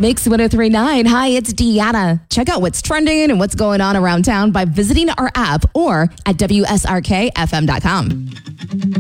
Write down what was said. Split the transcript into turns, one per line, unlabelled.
Mix 103.9. Hi, it's Deanna. Check out what's trending and what's going on around town by visiting our app or at WSRKFM.com.